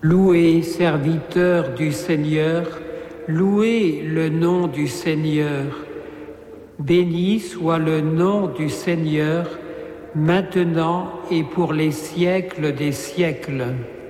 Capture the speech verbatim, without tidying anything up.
Louez, serviteurs du Seigneur, louez le nom du Seigneur. Béni soit le nom du Seigneur, maintenant et pour les siècles des siècles.